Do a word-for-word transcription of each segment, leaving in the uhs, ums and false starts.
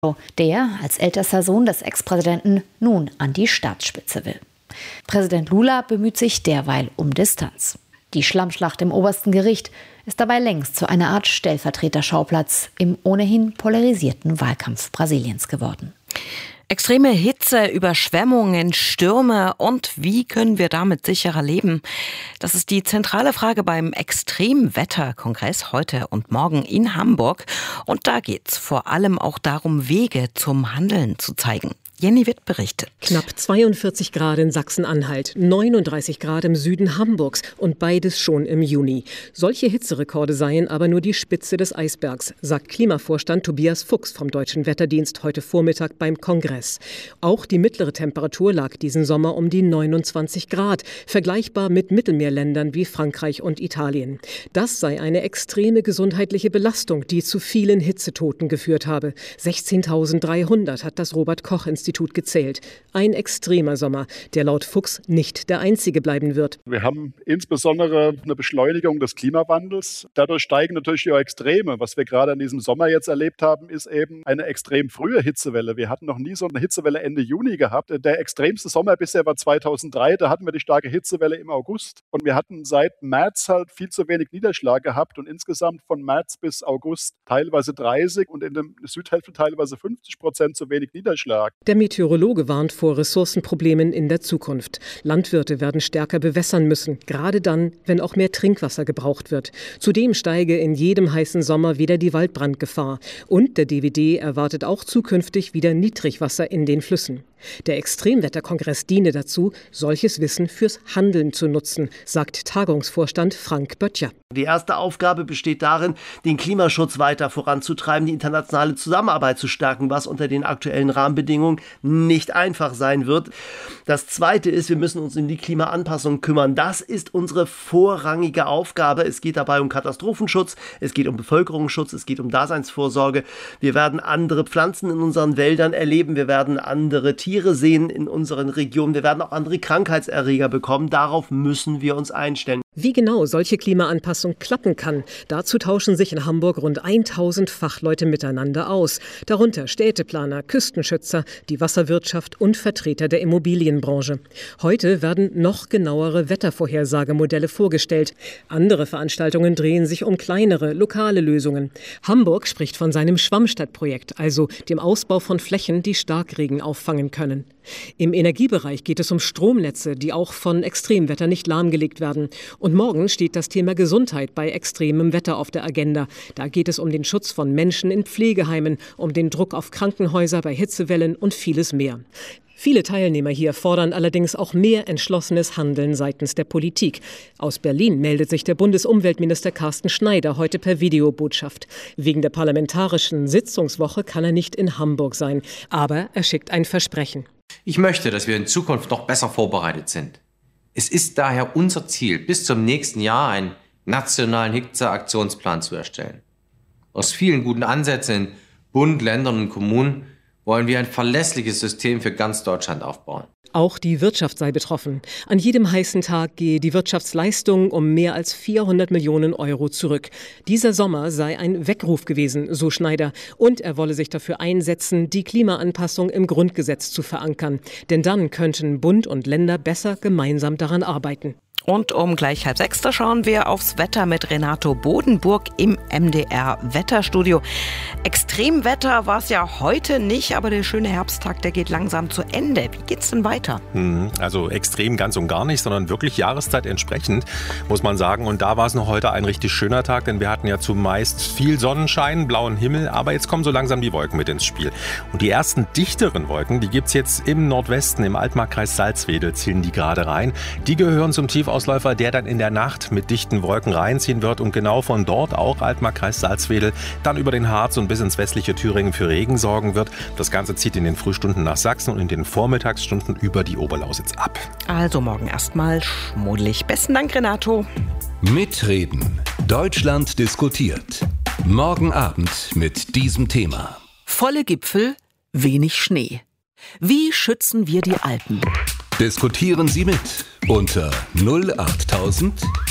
der als ältester Sohn des Ex-Präsidenten nun an die Staatsspitze will. Präsident Lula bemüht sich derweil um Distanz. Die Schlammschlacht im obersten Gericht ist dabei längst zu einer Art Stellvertreterschauplatz im ohnehin polarisierten Wahlkampf Brasiliens geworden. Extreme Hitze, Überschwemmungen, Stürme und wie können wir damit sicherer leben? Das ist die zentrale Frage beim Extremwetterkongress heute und morgen in Hamburg. Und da geht's vor allem auch darum, Wege zum Handeln zu zeigen. Jenny Witt berichtet. Knapp zweiundvierzig Grad in Sachsen-Anhalt, neununddreißig Grad im Süden Hamburgs und beides schon im Juni. Solche Hitzerekorde seien aber nur die Spitze des Eisbergs, sagt Klimavorstand Tobias Fuchs vom Deutschen Wetterdienst heute Vormittag beim Kongress. Auch die mittlere Temperatur lag diesen Sommer um die neunundzwanzig Grad, vergleichbar mit Mittelmeerländern wie Frankreich und Italien. Das sei eine extreme gesundheitliche Belastung, die zu vielen Hitzetoten geführt habe. sechzehntausenddreihundert hat das Robert-Koch-Institut gezählt. Ein extremer Sommer, der laut Fuchs nicht der einzige bleiben wird. Wir haben insbesondere eine Beschleunigung des Klimawandels. Dadurch steigen natürlich die Extreme. Was wir gerade in diesem Sommer jetzt erlebt haben, ist eben eine extrem frühe Hitzewelle. Wir hatten noch nie so eine Hitzewelle Ende Juni gehabt. Der extremste Sommer bisher war zweitausenddrei. Da hatten wir die starke Hitzewelle im August. Und wir hatten seit März halt viel zu wenig Niederschlag gehabt und insgesamt von März bis August teilweise dreißig und in der Südhälfte teilweise fünfzig Prozent zu wenig Niederschlag. Der Meteorologe warnt vor Ressourcenproblemen in der Zukunft. Landwirte werden stärker bewässern müssen, gerade dann, wenn auch mehr Trinkwasser gebraucht wird. Zudem steige in jedem heißen Sommer wieder die Waldbrandgefahr. Und der D W D erwartet auch zukünftig wieder Niedrigwasser in den Flüssen. Der Extremwetterkongress diene dazu, solches Wissen fürs Handeln zu nutzen, sagt Tagungsvorstand Frank Böttcher. Die erste Aufgabe besteht darin, den Klimaschutz weiter voranzutreiben, die internationale Zusammenarbeit zu stärken, was unter den aktuellen Rahmenbedingungen nicht einfach sein wird. Das Zweite ist, wir müssen uns um die Klimaanpassung kümmern. Das ist unsere vorrangige Aufgabe. Es geht dabei um Katastrophenschutz, es geht um Bevölkerungsschutz, es geht um Daseinsvorsorge. Wir werden andere Pflanzen in unseren Wäldern erleben, wir werden andere Tiere sehen in unseren Regionen, wir werden auch andere Krankheitserreger bekommen. Darauf müssen wir uns einstellen. Wie genau solche Klimaanpassung klappen kann, dazu tauschen sich in Hamburg rund tausend Fachleute miteinander aus. Darunter Städteplaner, Küstenschützer, die Wasserwirtschaft und Vertreter der Immobilienbranche. Heute werden noch genauere Wettervorhersagemodelle vorgestellt. Andere Veranstaltungen drehen sich um kleinere, lokale Lösungen. Hamburg spricht von seinem Schwammstadtprojekt, also dem Ausbau von Flächen, die Starkregen auffangen können. Im Energiebereich geht es um Stromnetze, die auch von Extremwetter nicht lahmgelegt werden. Und morgen steht das Thema Gesundheit bei extremem Wetter auf der Agenda. Da geht es um den Schutz von Menschen in Pflegeheimen, um den Druck auf Krankenhäuser bei Hitzewellen und vieles mehr. Viele Teilnehmer hier fordern allerdings auch mehr entschlossenes Handeln seitens der Politik. Aus Berlin meldet sich der Bundesumweltminister Carsten Schneider heute per Videobotschaft. Wegen der parlamentarischen Sitzungswoche kann er nicht in Hamburg sein, aber er schickt ein Versprechen. Ich möchte, dass wir in Zukunft noch besser vorbereitet sind. Es ist daher unser Ziel, bis zum nächsten Jahr einen nationalen Hitzeaktionsplan zu erstellen. Aus vielen guten Ansätzen in Bund, Ländern und Kommunen wollen wir ein verlässliches System für ganz Deutschland aufbauen. Auch die Wirtschaft sei betroffen. An jedem heißen Tag gehe die Wirtschaftsleistung um mehr als vierhundert Millionen Euro zurück. Dieser Sommer sei ein Weckruf gewesen, so Schneider. Und er wolle sich dafür einsetzen, die Klimaanpassung im Grundgesetz zu verankern. Denn dann könnten Bund und Länder besser gemeinsam daran arbeiten. Und um gleich halb sechs, da schauen wir aufs Wetter mit Renato Bodenburg im M D R-Wetterstudio. Extremwetter war es ja heute nicht, aber der schöne Herbsttag, der geht langsam zu Ende. Wie geht's denn weiter? Also extrem ganz und gar nicht, sondern wirklich Jahreszeit entsprechend, muss man sagen. Und da war es noch heute ein richtig schöner Tag, denn wir hatten ja zumeist viel Sonnenschein, blauen Himmel, aber jetzt kommen so langsam die Wolken mit ins Spiel. Und die ersten dichteren Wolken, die gibt's jetzt im Nordwesten, im Altmarkkreis Salzwedel, ziehen die gerade rein. Die gehören zum Tief Ausläufer, der dann in der Nacht mit dichten Wolken reinziehen wird und genau von dort auch Altmarkkreis Salzwedel dann über den Harz und bis ins westliche Thüringen für Regen sorgen wird. Das Ganze zieht in den Frühstunden nach Sachsen und in den Vormittagsstunden über die Oberlausitz ab. Also morgen erstmal schmuddelig. Besten Dank, Renato. Mitreden. Deutschland diskutiert. Morgen Abend mit diesem Thema. Volle Gipfel, wenig Schnee. Wie schützen wir die Alpen? Diskutieren Sie mit unter null acht tausend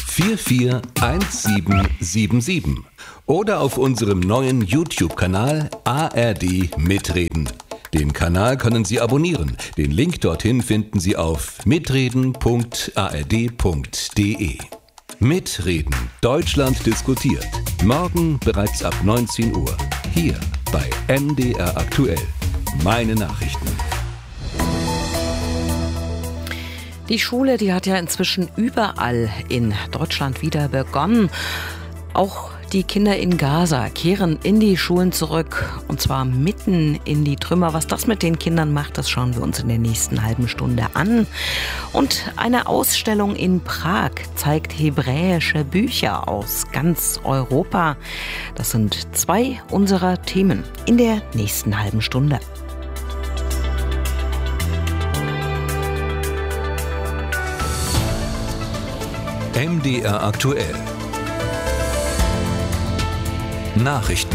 vier vier eins sieben sieben sieben oder auf unserem neuen YouTube-Kanal A R D Mitreden. Den Kanal können Sie abonnieren. Den Link dorthin finden Sie auf mitreden punkt a r d punkt d e. Mitreden. Deutschland diskutiert. Morgen bereits ab neunzehn Uhr. Hier bei M D R aktuell. Meine Nachrichten. Die Schule, die hat ja inzwischen überall in Deutschland wieder begonnen. Auch die Kinder in Gaza kehren in die Schulen zurück, und zwar mitten in die Trümmer. Was das mit den Kindern macht, das schauen wir uns in der nächsten halben Stunde an. Und eine Ausstellung in Prag zeigt hebräische Bücher aus ganz Europa. Das sind zwei unserer Themen in der nächsten halben Stunde. M D R aktuell. Nachrichten.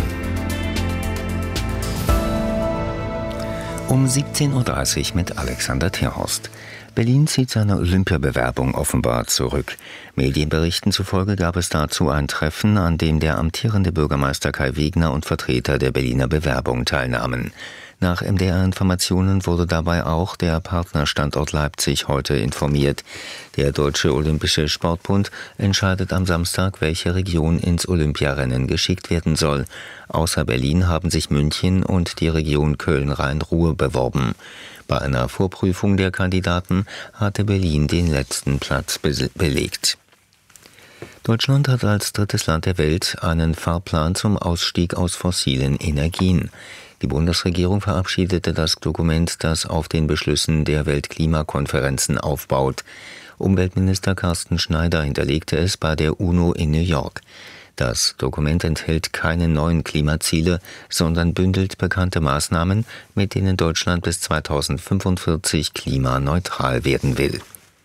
Um siebzehn Uhr dreißig mit Alexander Terhorst. Berlin zieht seine Olympiabewerbung offenbar zurück. Medienberichten zufolge gab es dazu ein Treffen, an dem der amtierende Bürgermeister Kai Wegner und Vertreter der Berliner Bewerbung teilnahmen. Nach M D R-Informationen wurde dabei auch der Partnerstandort Leipzig heute informiert. Der Deutsche Olympische Sportbund entscheidet am Samstag, welche Region ins Olympiarennen geschickt werden soll. Außer Berlin haben sich München und die Region Köln-Rhein-Ruhr beworben. Bei einer Vorprüfung der Kandidaten hatte Berlin den letzten Platz be- belegt. Deutschland hat als drittes Land der Welt einen Fahrplan zum Ausstieg aus fossilen Energien. Die Bundesregierung verabschiedete das Dokument, das auf den Beschlüssen der Weltklimakonferenzen aufbaut. Umweltminister Carsten Schneider hinterlegte es bei der UNO in New York. Das Dokument enthält keine neuen Klimaziele, sondern bündelt bekannte Maßnahmen, mit denen Deutschland bis zweitausendfünfundvierzig klimaneutral werden will.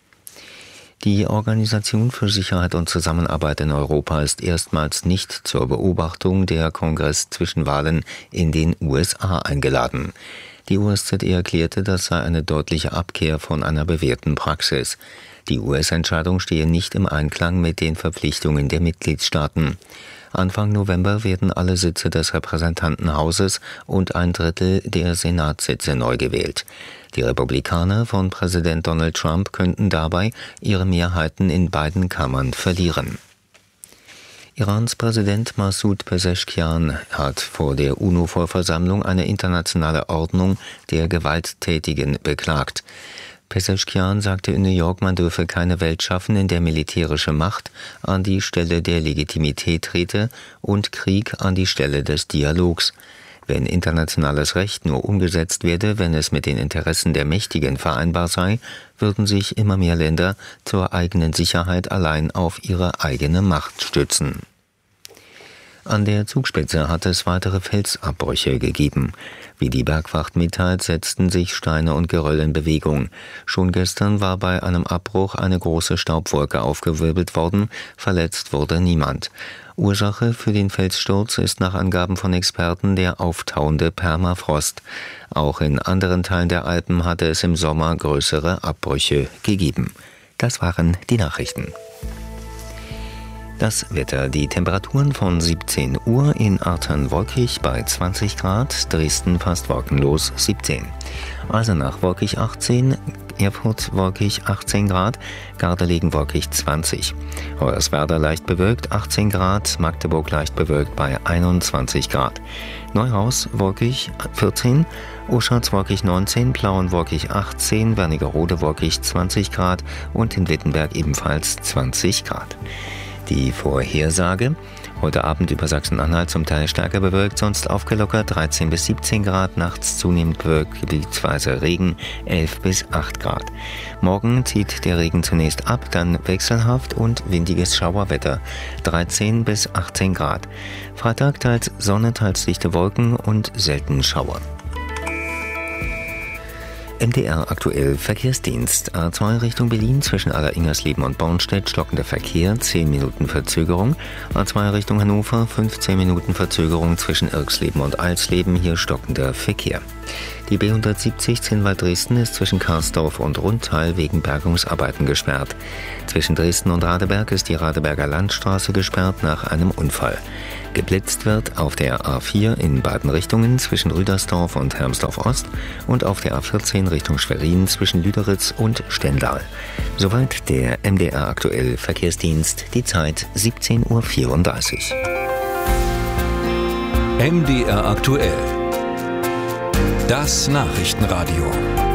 Die Organisation für Sicherheit und Zusammenarbeit in Europa ist erstmals nicht zur Beobachtung der Kongress-Zwischenwahlen in den U S A eingeladen. Die O S Z E erklärte, das sei eine deutliche Abkehr von einer bewährten Praxis. Die U S-Entscheidung stehe nicht im Einklang mit den Verpflichtungen der Mitgliedstaaten. Anfang November werden alle Sitze des Repräsentantenhauses und ein Drittel der Senatssitze neu gewählt. Die Republikaner von Präsident Donald Trump könnten dabei ihre Mehrheiten in beiden Kammern verlieren. Irans Präsident Massoud Pezeshkian hat vor der UNO-Vollversammlung eine internationale Ordnung der Gewalttätigen beklagt. Pezeshkian sagte in New York, man dürfe keine Welt schaffen, in der militärische Macht an die Stelle der Legitimität trete und Krieg an die Stelle des Dialogs. Wenn internationales Recht nur umgesetzt werde, wenn es mit den Interessen der Mächtigen vereinbar sei, würden sich immer mehr Länder zur eigenen Sicherheit allein auf ihre eigene Macht stützen. An der Zugspitze hat es weitere Felsabbrüche gegeben. Wie die Bergwacht mitteilt, setzten sich Steine und Geröll in Bewegung. Schon gestern war bei einem Abbruch eine große Staubwolke aufgewirbelt worden, verletzt wurde niemand. Ursache für den Felssturz ist nach Angaben von Experten der auftauende Permafrost. Auch in anderen Teilen der Alpen hatte es im Sommer größere Abbrüche gegeben. Das waren die Nachrichten. Das Wetter, die Temperaturen von siebzehn Uhr in Artern wolkig bei zwanzig Grad, Dresden fast wolkenlos siebzehn. Eisenach wolkig achtzehn, Erfurt wolkig achtzehn Grad, Gardelegen wolkig zwanzig. Hoyerswerda leicht bewölkt achtzehn Grad, Magdeburg leicht bewölkt bei einundzwanzig Grad. Neuhaus wolkig vierzehn, Oschatz wolkig neunzehn, Plauen wolkig achtzehn, Wernigerode wolkig zwanzig Grad und in Wittenberg ebenfalls zwanzig Grad. Die Vorhersage: Heute Abend über Sachsen-Anhalt zum Teil stärker bewölkt, sonst aufgelockert dreizehn bis siebzehn Grad, nachts zunehmend bewölkt, gebietsweise Regen elf bis acht Grad. Morgen zieht der Regen zunächst ab, dann wechselhaft und windiges Schauerwetter dreizehn bis achtzehn Grad. Freitag teils Sonne, teils dichte Wolken und selten Schauer. M D R aktuell Verkehrsdienst. A zwei Richtung Berlin zwischen Aller-Ingersleben und Bornstedt stockender Verkehr, zehn Minuten Verzögerung. A zwei Richtung Hannover, fünfzehn Minuten Verzögerung zwischen Irxleben und Alsleben, hier stockender Verkehr. Die B hundertsiebzig Zinnwald-Dresden ist zwischen Karsdorf und Rundtal wegen Bergungsarbeiten gesperrt. Zwischen Dresden und Radeberg ist die Radeberger Landstraße gesperrt nach einem Unfall. Geblitzt wird auf der A vier in beiden Richtungen zwischen Rüdersdorf und Hermsdorf-Ost und auf der A vierzehn Richtung Schwerin zwischen Lüderitz und Stendal. Soweit der M D R aktuell Verkehrsdienst, die Zeit siebzehn Uhr vierunddreißig. M D R aktuell. Das Nachrichtenradio.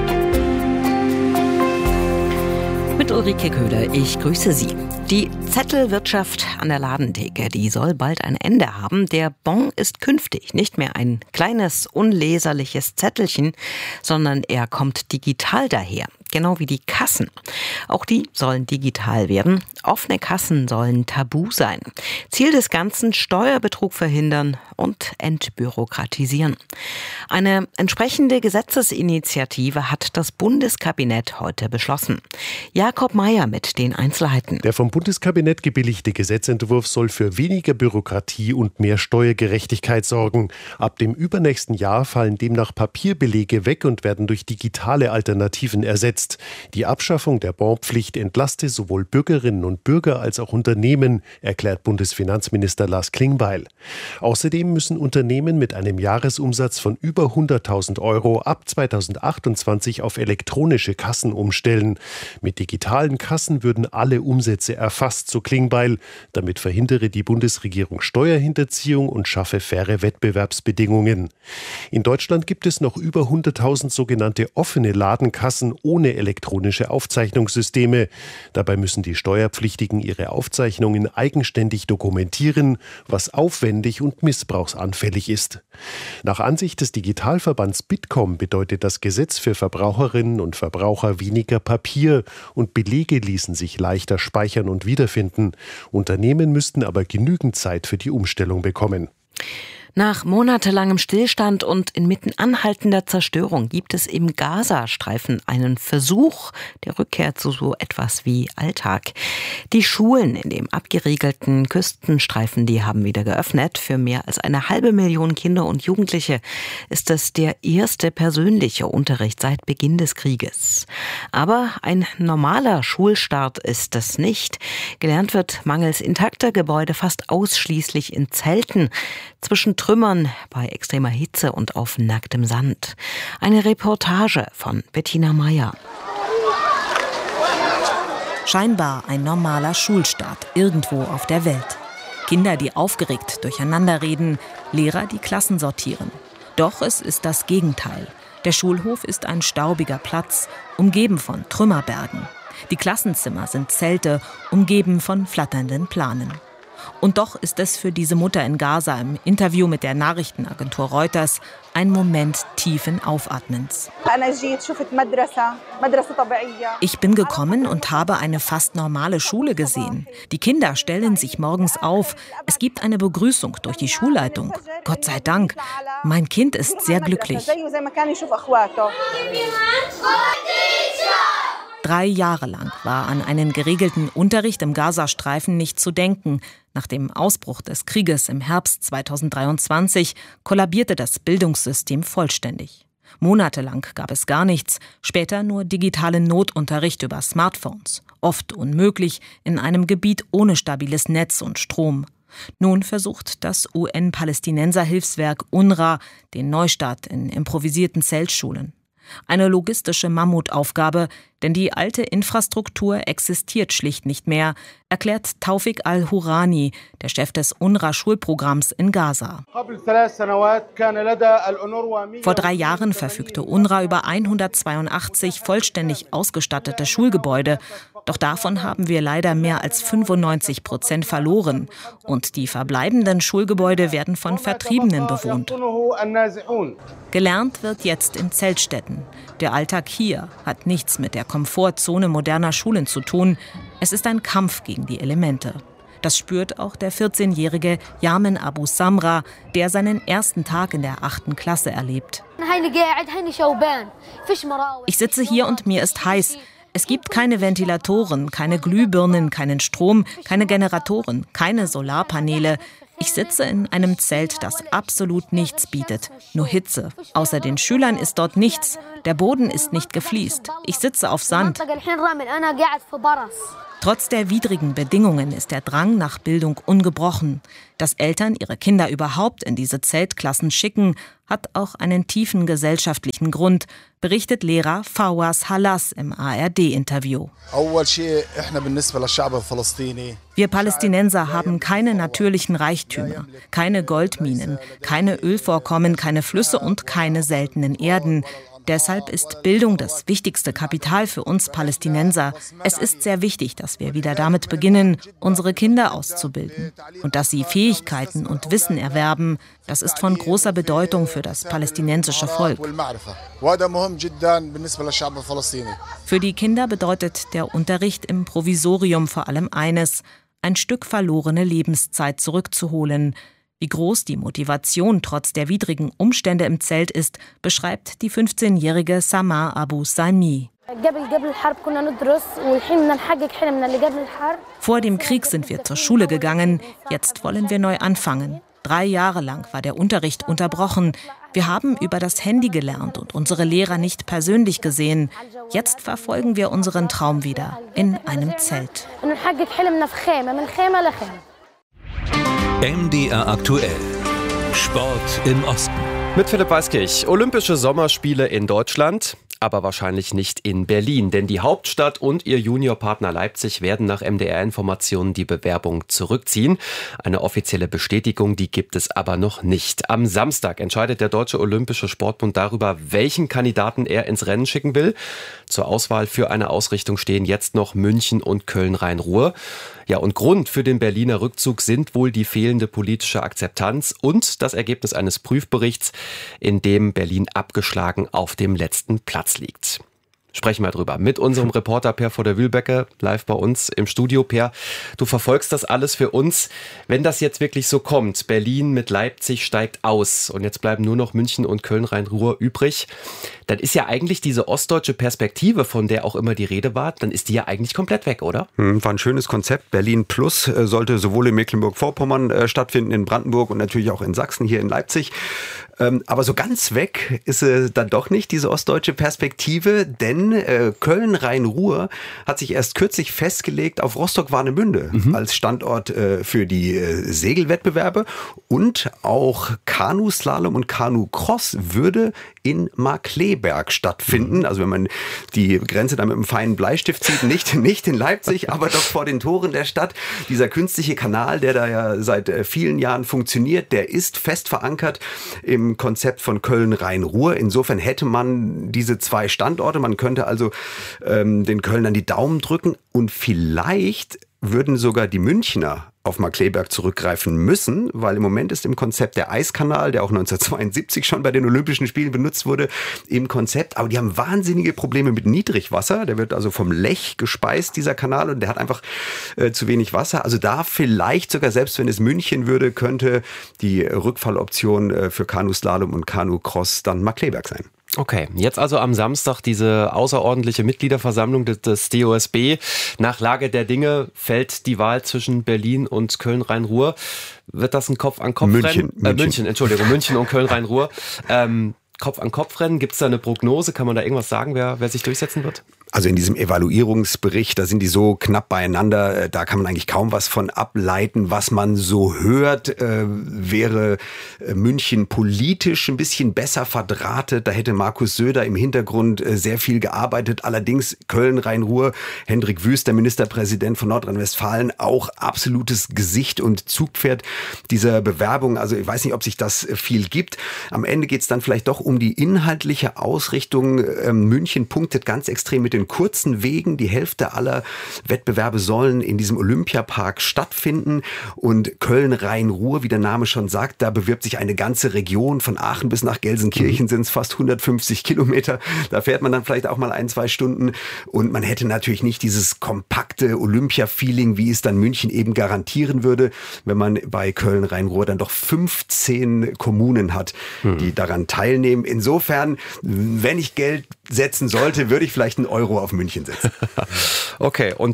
Mit Ulrike Köhler, ich grüße Sie. Die Zettelwirtschaft an der Ladentheke, die soll bald ein Ende haben. Der Bon ist künftig nicht mehr ein kleines, unleserliches Zettelchen, sondern er kommt digital daher. Genau wie die Kassen. Auch die sollen digital werden. Offene Kassen sollen tabu sein. Ziel des Ganzen: Steuerbetrug verhindern und entbürokratisieren. Eine entsprechende Gesetzesinitiative hat das Bundeskabinett heute beschlossen. Jakob Mayer mit den Einzelheiten. Der vom Bundeskabinett gebilligte Gesetzentwurf soll für weniger Bürokratie und mehr Steuergerechtigkeit sorgen. Ab dem übernächsten Jahr fallen demnach Papierbelege weg und werden durch digitale Alternativen ersetzt. Die Abschaffung der Bonpflicht entlaste sowohl Bürgerinnen und Bürger als auch Unternehmen, erklärt Bundesfinanzminister Lars Klingbeil. Außerdem müssen Unternehmen mit einem Jahresumsatz von über hunderttausend Euro ab zweitausendachtundzwanzig auf elektronische Kassen umstellen. Mit digitalen Kassen würden alle Umsätze erfasst, so Klingbeil. Damit verhindere die Bundesregierung Steuerhinterziehung und schaffe faire Wettbewerbsbedingungen. In Deutschland gibt es noch über hunderttausend sogenannte offene Ladenkassen ohne elektronische Aufzeichnungssysteme. Dabei müssen die Steuerpflichtigen ihre Aufzeichnungen eigenständig dokumentieren, was aufwendig und missbrauchsanfällig ist. Nach Ansicht des Digitalverbands Bitkom bedeutet das Gesetz für Verbraucherinnen und Verbraucher weniger Papier und Belege ließen sich leichter speichern und wiederfinden. Unternehmen müssten aber genügend Zeit für die Umstellung bekommen. Nach monatelangem Stillstand und inmitten anhaltender Zerstörung gibt es im Gazastreifen einen Versuch der Rückkehr zu so etwas wie Alltag. Die Schulen in dem abgeriegelten Küstenstreifen, die haben wieder geöffnet. Für mehr als eine halbe Million Kinder und Jugendliche ist es der erste persönliche Unterricht seit Beginn des Krieges. Aber ein normaler Schulstart ist es nicht. Gelernt wird mangels intakter Gebäude fast ausschließlich in Zelten, zwischen Trümmern, bei extremer Hitze und auf nacktem Sand. Eine Reportage von Bettina Meyer. Scheinbar ein normaler Schulstart irgendwo auf der Welt. Kinder, die aufgeregt durcheinander reden, Lehrer, die Klassen sortieren. Doch es ist das Gegenteil. Der Schulhof ist ein staubiger Platz, umgeben von Trümmerbergen. Die Klassenzimmer sind Zelte, umgeben von flatternden Planen. Und doch ist es für diese Mutter in Gaza im Interview mit der Nachrichtenagentur Reuters ein Moment tiefen Aufatmens. Ich bin gekommen und habe eine fast normale Schule gesehen. Die Kinder stellen sich morgens auf. Es gibt eine Begrüßung durch die Schulleitung. Gott sei Dank. Mein Kind ist sehr glücklich. Drei Jahre lang war an einen geregelten Unterricht im Gazastreifen nicht zu denken. Nach dem Ausbruch des Krieges im Herbst zweitausenddreiundzwanzig kollabierte das Bildungssystem vollständig. Monatelang gab es gar nichts, später nur digitalen Notunterricht über Smartphones. Oft unmöglich in einem Gebiet ohne stabiles Netz und Strom. Nun versucht das U N-Palästinenser-Hilfswerk UNRWA den Neustart in improvisierten Zeltschulen. Eine logistische Mammutaufgabe, denn die alte Infrastruktur existiert schlicht nicht mehr, erklärt Taufik al-Hurani, der Chef des UNRWA-Schulprogramms in Gaza. Vor drei Jahren verfügte UNRWA über hundertzweiundachtzig vollständig ausgestattete Schulgebäude. Doch davon haben wir leider mehr als fünfundneunzig Prozent verloren. Und die verbleibenden Schulgebäude werden von Vertriebenen bewohnt. Gelernt wird jetzt in Zeltstätten. Der Alltag hier hat nichts mit der Komfortzone moderner Schulen zu tun. Es ist ein Kampf gegen die Elemente. Das spürt auch der vierzehnjährige Yamen Abu Samra, der seinen ersten Tag in der achten Klasse erlebt. Ich sitze hier und mir ist heiß. Es gibt keine Ventilatoren, keine Glühbirnen, keinen Strom, keine Generatoren, keine Solarpaneele. Ich sitze in einem Zelt, das absolut nichts bietet, nur Hitze. Außer den Schülern ist dort nichts. Der Boden ist nicht gefliest. Ich sitze auf Sand. Trotz der widrigen Bedingungen ist der Drang nach Bildung ungebrochen. Dass Eltern ihre Kinder überhaupt in diese Zeltklassen schicken, hat auch einen tiefen gesellschaftlichen Grund, berichtet Lehrer Fawaz Halas im A R D-Interview. Wir Palästinenser haben keine natürlichen Reichtümer, keine Goldminen, keine Ölvorkommen, keine Flüsse und keine seltenen Erden. Deshalb ist Bildung das wichtigste Kapital für uns Palästinenser. Es ist sehr wichtig, dass wir wieder damit beginnen, unsere Kinder auszubilden. Und dass sie Fähigkeiten und Wissen erwerben, das ist von großer Bedeutung für das palästinensische Volk. Für die Kinder bedeutet der Unterricht im Provisorium vor allem eines: ein Stück verlorene Lebenszeit zurückzuholen. Wie groß die Motivation trotz der widrigen Umstände im Zelt ist, beschreibt die fünfzehnjährige Samar Abu Sami. Vor dem Krieg sind wir zur Schule gegangen, jetzt wollen wir neu anfangen. Drei Jahre lang war der Unterricht unterbrochen. Wir haben über das Handy gelernt und unsere Lehrer nicht persönlich gesehen. Jetzt verfolgen wir unseren Traum wieder in einem Zelt. M D R aktuell. Sport im Osten. Mit Philipp Weiskirch. Olympische Sommerspiele in Deutschland, aber wahrscheinlich nicht in Berlin. Denn die Hauptstadt und ihr Juniorpartner Leipzig werden nach M D R-Informationen die Bewerbung zurückziehen. Eine offizielle Bestätigung, die gibt es aber noch nicht. Am Samstag entscheidet der Deutsche Olympische Sportbund darüber, welchen Kandidaten er ins Rennen schicken will. Zur Auswahl für eine Ausrichtung stehen jetzt noch München und Köln-Rhein-Ruhr. Ja, und Grund für den Berliner Rückzug sind wohl die fehlende politische Akzeptanz und das Ergebnis eines Prüfberichts, in dem Berlin abgeschlagen auf dem letzten Platz liegt. Sprechen wir drüber mit unserem Reporter Per vor der Wühlbecke, live bei uns im Studio. Per, du verfolgst das alles für uns. Wenn das jetzt wirklich so kommt, Berlin mit Leipzig steigt aus und jetzt bleiben nur noch München und Köln-Rhein-Ruhr übrig, dann ist ja eigentlich diese ostdeutsche Perspektive, von der auch immer die Rede war, dann ist die ja eigentlich komplett weg, oder? Hm, war ein schönes Konzept. Berlin Plus äh, sollte sowohl in Mecklenburg-Vorpommern äh, stattfinden, in Brandenburg und natürlich auch in Sachsen, hier in Leipzig. Ähm, aber so ganz weg ist äh, dann doch nicht, diese ostdeutsche Perspektive, denn äh, Köln-Rhein-Ruhr hat sich erst kürzlich festgelegt auf Rostock-Warnemünde mhm. als Standort äh, für die äh, Segelwettbewerbe und auch Kanuslalom und Kanu-Cross würde in Markkleeberg stattfinden. Also wenn man die Grenze dann mit einem feinen Bleistift zieht, nicht, nicht in Leipzig, aber doch vor den Toren der Stadt. Dieser künstliche Kanal, der da ja seit äh, vielen Jahren funktioniert, der ist fest verankert im Konzept von Köln-Rhein-Ruhr. Insofern hätte man diese zwei Standorte. Man könnte also ähm, den Kölnern die Daumen drücken und vielleicht würden sogar die Münchner auf Markkleeberg zurückgreifen müssen, weil im Moment ist im Konzept der Eiskanal, der auch neunzehnhundertzweiundsiebzig schon bei den Olympischen Spielen benutzt wurde, im Konzept. Aber die haben wahnsinnige Probleme mit Niedrigwasser. Der wird also vom Lech gespeist, dieser Kanal, und der hat einfach äh, zu wenig Wasser. Also da vielleicht sogar, selbst wenn es München würde, könnte die Rückfalloption äh, für Kanuslalom und Kanu-Cross dann Markkleeberg sein. Okay, jetzt also am Samstag diese außerordentliche Mitgliederversammlung des, des D O S B. Nach Lage der Dinge fällt die Wahl zwischen Berlin und Köln-Rhein-Ruhr. Wird das ein Kopf-an-Kopf-Rennen? München, München. Äh, München, Entschuldigung, München und Köln-Rhein-Ruhr. Ähm, Kopf-an-Kopf-Rennen, gibt es da eine Prognose? Kann man da irgendwas sagen, wer, wer sich durchsetzen wird? Also in diesem Evaluierungsbericht, da sind die so knapp beieinander, da kann man eigentlich kaum was von ableiten. Was man so hört, äh, wäre München politisch ein bisschen besser verdrahtet. Da hätte Markus Söder im Hintergrund äh, sehr viel gearbeitet. Allerdings Köln-Rhein-Ruhr, Hendrik Wüst, der Ministerpräsident von Nordrhein-Westfalen, auch absolutes Gesicht und Zugpferd dieser Bewerbung. Also ich weiß nicht, ob sich das viel gibt. Am Ende geht es dann vielleicht doch um die inhaltliche Ausrichtung. Ähm, München punktet ganz extrem mit den kurzen Wegen. Die Hälfte aller Wettbewerbe sollen in diesem Olympiapark stattfinden. Und Köln-Rhein-Ruhr, wie der Name schon sagt, da bewirbt sich eine ganze Region. Von Aachen bis nach Gelsenkirchen mhm. sind es fast hundertfünfzig Kilometer. Da fährt man dann vielleicht auch mal ein, zwei Stunden. Und man hätte natürlich nicht dieses kompakte Olympia-Feeling, wie es dann München eben garantieren würde, wenn man bei Köln-Rhein-Ruhr dann doch fünfzehn Kommunen hat, mhm. die daran teilnehmen. Insofern, wenn ich Geld setzen sollte, würde ich vielleicht einen Euro auf München setzen. Okay, und ja,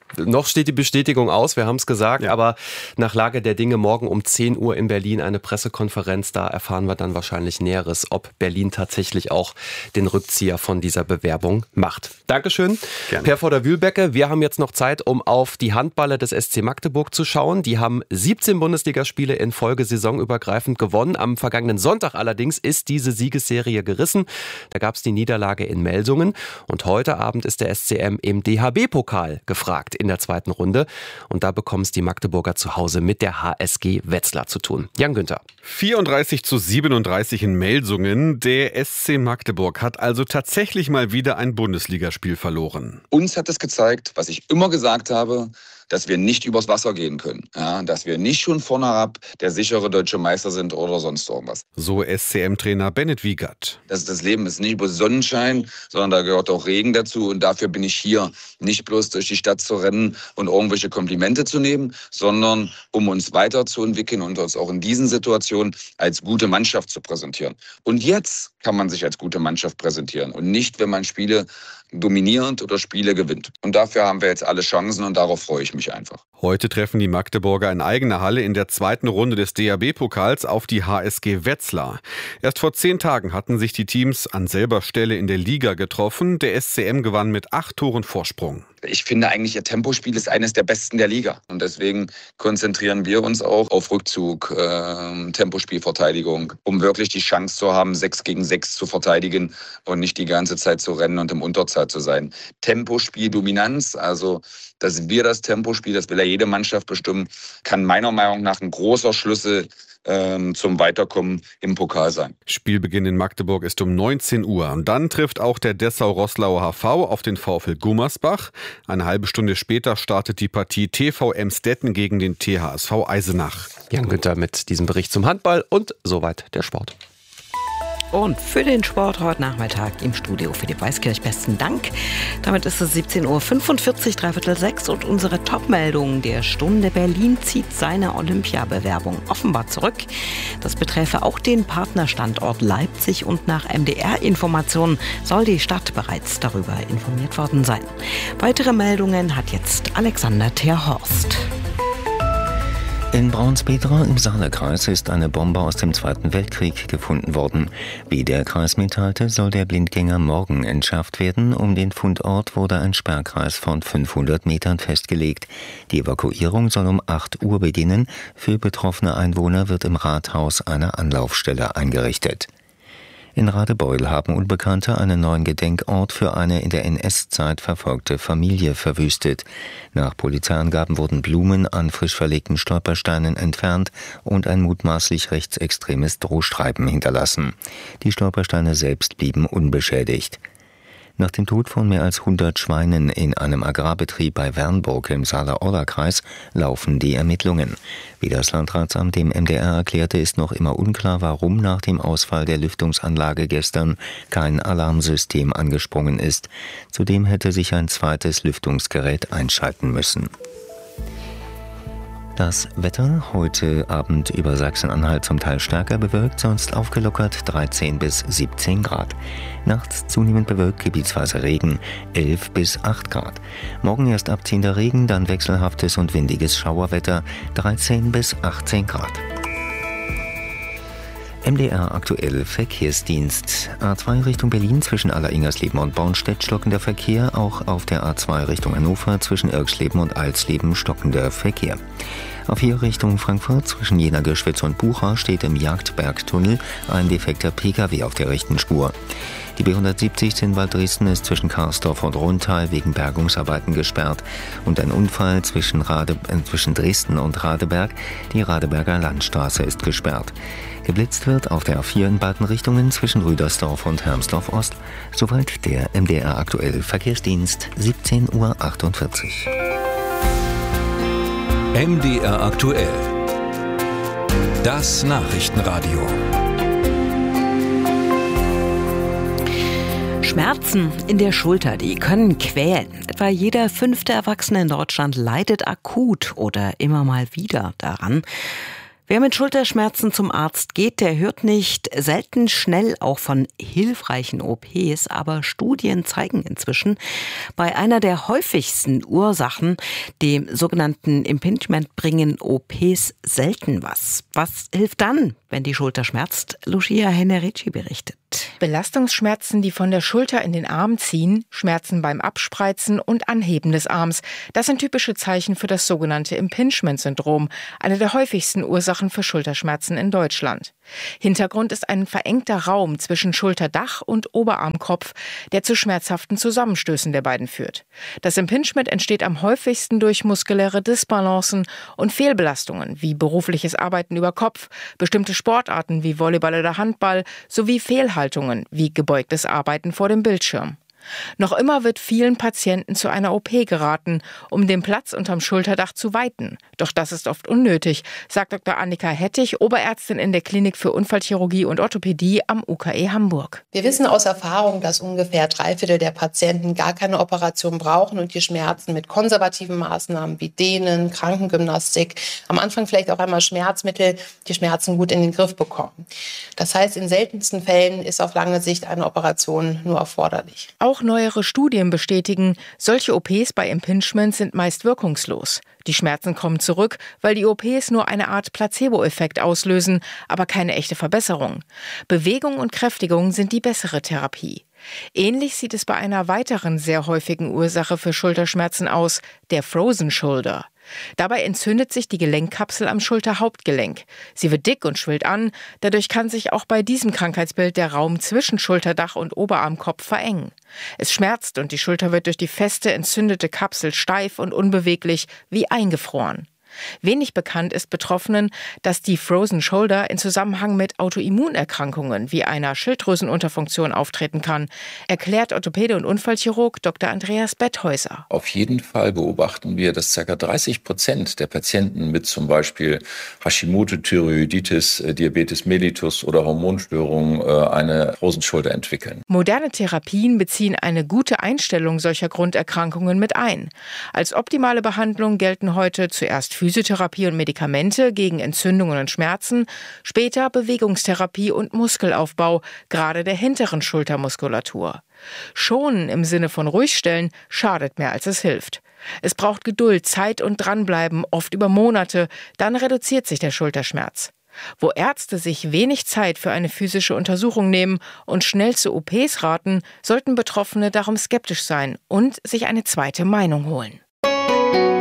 Noch steht die Bestätigung aus, wir haben es gesagt, ja. aber nach Lage der Dinge morgen um zehn Uhr in Berlin eine Pressekonferenz. Da erfahren wir dann wahrscheinlich Näheres, ob Berlin tatsächlich auch den Rückzieher von dieser Bewerbung macht. Dankeschön, Gerne. Per Vorder-Wühlbecke. Wir haben jetzt noch Zeit, um auf die Handballer des S C Magdeburg zu schauen. Die haben siebzehn Bundesligaspiele in Folge saisonübergreifend gewonnen. Am vergangenen Sonntag allerdings ist diese Siegesserie gerissen. Da gab es die Niederlage in Melsungen. Und heute Abend ist der S C M im D H B-Pokal gefragt in der zweiten Runde. Und da bekommen es die Magdeburger zu Hause mit der H S G Wetzlar zu tun. Jan Günther. vierunddreißig zu siebenunddreißig in Melsungen. Der S C Magdeburg hat also tatsächlich mal wieder ein Bundesligaspiel verloren. Uns hat es gezeigt, was ich immer gesagt habe, dass wir nicht übers Wasser gehen können. Ja, dass wir nicht schon vornherein der sichere deutsche Meister sind oder sonst irgendwas. So S C M-Trainer Bennett Wiegert. Das, das Leben ist nicht bloß Sonnenschein, sondern da gehört auch Regen dazu. Und dafür bin ich hier, nicht bloß durch die Stadt zu rennen und irgendwelche Komplimente zu nehmen, sondern um uns weiterzuentwickeln und uns auch in diesen Situationen als gute Mannschaft zu präsentieren. Und jetzt kann man sich als gute Mannschaft präsentieren und nicht, wenn man Spiele dominiert oder Spiele gewinnt. Und dafür haben wir jetzt alle Chancen und darauf freue ich mich einfach. Heute treffen die Magdeburger in eigener Halle in der zweiten Runde des D H B-Pokals auf die H S G Wetzlar. Erst vor zehn Tagen hatten sich die Teams an selber Stelle in der Liga getroffen. Der S C M gewann mit acht Toren Vorsprung. Ich finde eigentlich, ihr Tempospiel ist eines der besten der Liga. Und deswegen konzentrieren wir uns auch auf Rückzug, äh, Tempospielverteidigung, um wirklich die Chance zu haben, sechs gegen sechs zu verteidigen und nicht die ganze Zeit zu rennen und im Unterzahl zu sein. Tempospiel, Dominanz, also dass wir das Tempospiel, das will ja jede Mannschaft bestimmen, kann meiner Meinung nach ein großer Schlüssel ähm, zum Weiterkommen im Pokal sein. Spielbeginn in Magdeburg ist um neunzehn Uhr. Und dann trifft auch der Dessau-Roßlauer H V auf den VfL Gummersbach. Eine halbe Stunde später startet die Partie T V Emstetten gegen den T H S V Eisenach. Jan Günther mit diesem Bericht zum Handball und soweit der Sport. Und für den Sport heute Nachmittag im Studio Philipp Weiskirch. Besten Dank. Damit ist es siebzehn Uhr fünfundvierzig, dreiviertel sechs und unsere Top-Meldung der Stunde. Berlin zieht seine Olympiabewerbung offenbar zurück. Das beträfe auch den Partnerstandort Leipzig und nach M D R-Informationen soll die Stadt bereits darüber informiert worden sein. Weitere Meldungen hat jetzt Alexander Terhorst. In Braunsbedra im Saarkreis ist eine Bombe aus dem Zweiten Weltkrieg gefunden worden. Wie der Kreis mitteilte, soll der Blindgänger morgen entschärft werden. Um den Fundort wurde ein Sperrkreis von fünfhundert Metern festgelegt. Die Evakuierung soll um acht Uhr beginnen. Für betroffene Einwohner wird im Rathaus eine Anlaufstelle eingerichtet. In Radebeul haben Unbekannte einen neuen Gedenkort für eine in der N S-Zeit verfolgte Familie verwüstet. Nach Polizeiangaben wurden Blumen an frisch verlegten Stolpersteinen entfernt und ein mutmaßlich rechtsextremes Drohstreiben hinterlassen. Die Stolpersteine selbst blieben unbeschädigt. Nach dem Tod von mehr als hundert Schweinen in einem Agrarbetrieb bei Wernburg im Saale-Orla-Kreis laufen die Ermittlungen. Wie das Landratsamt dem M D R erklärte, ist noch immer unklar, warum nach dem Ausfall der Lüftungsanlage gestern kein Alarmsystem angesprungen ist. Zudem hätte sich ein zweites Lüftungsgerät einschalten müssen. Das Wetter heute Abend über Sachsen-Anhalt zum Teil stärker bewölkt, sonst aufgelockert dreizehn bis siebzehn Grad. Nachts zunehmend bewölkt, gebietsweise Regen, elf bis acht Grad. Morgen erst abziehender Regen, dann wechselhaftes und windiges Schauerwetter, dreizehn bis achtzehn Grad. M D R aktuell Verkehrsdienst. A zwei Richtung Berlin zwischen Aller-Ingersleben und Bornstedt stockender Verkehr. Auch auf der A zwei Richtung Hannover zwischen Irksleben und Alsleben stockender Verkehr. A vier Richtung Frankfurt zwischen Jena, Göschwitz und Bucha steht im Jagdbergtunnel ein defekter Pkw auf der rechten Spur. Die B hundertsiebzig Zinnwald Dresden ist zwischen Karsdorf und Rundtal wegen Bergungsarbeiten gesperrt und ein Unfall zwischen, Rade, äh, zwischen Dresden und Radeberg, die Radeberger Landstraße, ist gesperrt. Geblitzt wird auf der A vier in beiden Richtungen zwischen Rüdersdorf und Hermsdorf Ost. Soweit der M D R aktuell Verkehrsdienst, siebzehn Uhr achtundvierzig. M D R aktuell. Das Nachrichtenradio. Schmerzen in der Schulter, die können quälen. Etwa jeder fünfte Erwachsene in Deutschland leidet akut oder immer mal wieder daran. Wer mit Schulterschmerzen zum Arzt geht, der hört nicht selten schnell auch von hilfreichen O Ps, aber Studien zeigen inzwischen, bei einer der häufigsten Ursachen, dem sogenannten Impingement, bringen O Ps selten was. Was hilft dann, wenn die Schulter schmerzt? Lucia Henerici berichtet. Belastungsschmerzen, die von der Schulter in den Arm ziehen, Schmerzen beim Abspreizen und Anheben des Arms. Das sind typische Zeichen für das sogenannte Impingement-Syndrom, eine der häufigsten Ursachen für Schulterschmerzen in Deutschland. Hintergrund ist ein verengter Raum zwischen Schulterdach und Oberarmkopf, der zu schmerzhaften Zusammenstößen der beiden führt. Das Impingement entsteht am häufigsten durch muskuläre Disbalancen und Fehlbelastungen wie berufliches Arbeiten über Kopf, bestimmte Sportarten wie Volleyball oder Handball sowie Fehlhaltungen wie gebeugtes Arbeiten vor dem Bildschirm. Noch immer wird vielen Patienten zu einer O P geraten, um den Platz unterm Schulterdach zu weiten. Doch das ist oft unnötig, sagt Doktor Annika Hettich, Oberärztin in der Klinik für Unfallchirurgie und Orthopädie am U K E Hamburg. Wir wissen aus Erfahrung, dass ungefähr drei Viertel der Patienten gar keine Operation brauchen und die Schmerzen mit konservativen Maßnahmen wie Dehnen, Krankengymnastik, am Anfang vielleicht auch einmal Schmerzmittel, die Schmerzen gut in den Griff bekommen. Das heißt, in seltensten Fällen ist auf lange Sicht eine Operation nur erforderlich. Auch neuere Studien bestätigen, solche O Ps bei Impingement sind meist wirkungslos. Die Schmerzen kommen zurück, weil die O Ps nur eine Art Placebo-Effekt auslösen, aber keine echte Verbesserung. Bewegung und Kräftigung sind die bessere Therapie. Ähnlich sieht es bei einer weiteren sehr häufigen Ursache für Schulterschmerzen aus, der Frozen Shoulder. Dabei entzündet sich die Gelenkkapsel am Schulterhauptgelenk. Sie wird dick und schwillt an, dadurch kann sich auch bei diesem Krankheitsbild der Raum zwischen Schulterdach und Oberarmkopf verengen. Es schmerzt und die Schulter wird durch die feste, entzündete Kapsel steif und unbeweglich, wie eingefroren. Wenig bekannt ist Betroffenen, dass die Frozen Shoulder in Zusammenhang mit Autoimmunerkrankungen wie einer Schilddrüsenunterfunktion auftreten kann, erklärt Orthopäde und Unfallchirurg Doktor Andreas Betthäuser. Auf jeden Fall beobachten wir, dass ca. dreißig Prozent der Patienten mit zum Beispiel Hashimoto-Thyreoiditis, Diabetes mellitus oder Hormonstörungen eine Frozen Shoulder entwickeln. Moderne Therapien beziehen eine gute Einstellung solcher Grunderkrankungen mit ein. Als optimale Behandlung gelten heute zuerst Physiotherapie und Medikamente gegen Entzündungen und Schmerzen, später Bewegungstherapie und Muskelaufbau, gerade der hinteren Schultermuskulatur. Schonen im Sinne von ruhigstellen schadet mehr, als es hilft. Es braucht Geduld, Zeit und Dranbleiben, oft über Monate, dann reduziert sich der Schulterschmerz. Wo Ärzte sich wenig Zeit für eine physische Untersuchung nehmen und schnell zu O Ps raten, sollten Betroffene darum skeptisch sein und sich eine zweite Meinung holen.